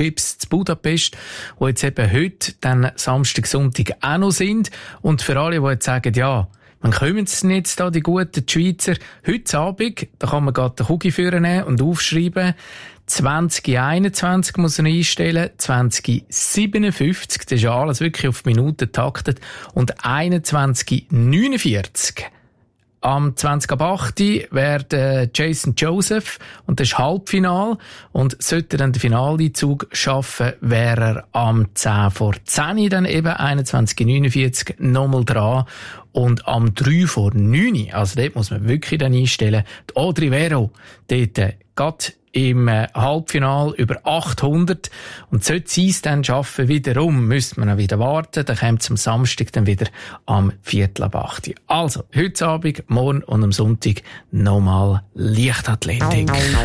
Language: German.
Championships zu Budapest, die jetzt eben heute, dann Samstag, Sonntag auch noch sind. Und für alle, die jetzt sagen, ja, wann kommen sie denn jetzt da, die guten Schweizer? Heute Abend, da kann man gerade den Kugel nehmen und aufschreiben. 2021 muss er einstellen, 2057, das ist ja alles wirklich auf die Minute taktet, und 2149. Am 20.08. wäre Jason Joseph und das ist Halbfinal. Und sollte er dann den Finaleinzug schaffen, wäre er am 10:10 dann eben 21.49 nochmal dran. Und am 3:09, also dort muss man wirklich dann einstellen, die Audrey Vero, dort geht im Halbfinal über 800. Und sollte sie es dann schaffen, wiederum, müsste man noch wieder warten. Dann kommt es am Samstag dann wieder am 7:45. Also, heute Abend, morgen und am Sonntag nochmal Leichtathletik.